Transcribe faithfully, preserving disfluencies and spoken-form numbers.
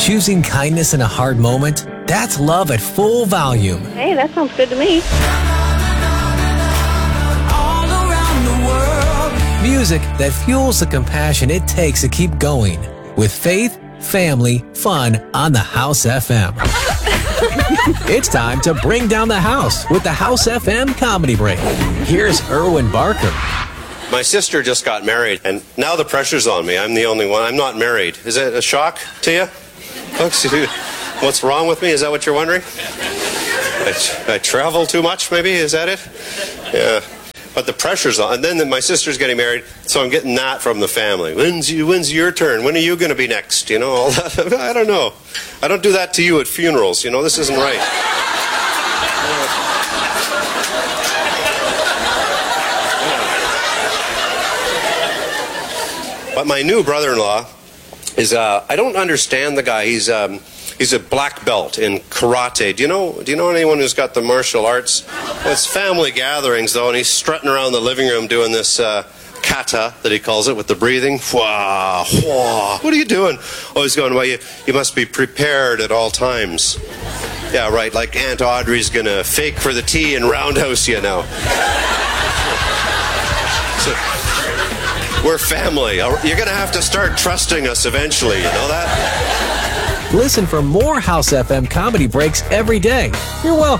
Choosing kindness in a hard moment, that's love at full volume. Hey, that sounds good to me. Music that fuels the compassion it takes to keep going. With faith, family, fun on the House F M. It's time to bring down the house with the House F M Comedy Break. Here's Erwin Barker. My sister just got married, and now the pressure's on me. I'm the only one. I'm not married. Is it a shock to you? Folks, what's wrong with me? Is that what you're wondering? I, I travel too much, maybe? Is that it? Yeah. But the pressure's on. And then my sister's getting married, so I'm getting that from the family. When's, you, when's your turn? When are you going to be next? You know, all that. I don't know. I don't do that to you at funerals. You know, this isn't right. But my new brother-in-law is, uh, I don't understand the guy. He's, um, he's a black belt in karate. Do you know, do you know anyone who's got the martial arts? Well, it's family gatherings, though, and he's strutting around the living room doing this uh, kata, that he calls it, with the breathing. Wah, wah. What are you doing? Oh, he's going, well, you, you must be prepared at all times. Yeah, right, like Aunt Audrey's going to fake for the tea and roundhouse you now. So, we're family. You're going to have to start trusting us eventually, you know that? Listen for more House F M Comedy Breaks every day. You're welcome.